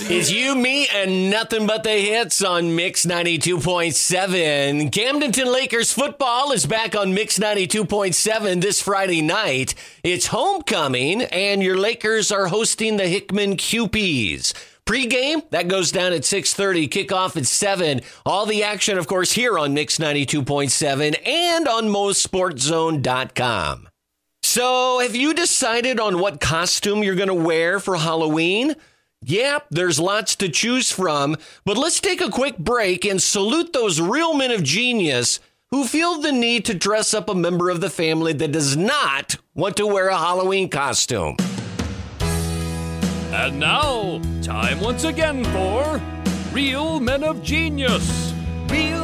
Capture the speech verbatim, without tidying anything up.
It's you, me, and nothing but the hits on Mix ninety-two point seven. Camdenton Lakers football is back on Mix ninety-two point seven this Friday night. It's homecoming, and your Lakers are hosting the Hickman Cupies. Pre-game, that goes down at six thirty, kickoff at seven. All the action, of course, here on Mix ninety-two point seven and on Moe's Sports Zone dot com. So, have you decided on what costume you're going to wear for Halloween? Yep, there's lots to choose from, but let's take a quick break and salute those real men of genius who feel the need to dress up a member of the family that does not want to wear a Halloween costume. And now, time once again for Real Men of Genius. Real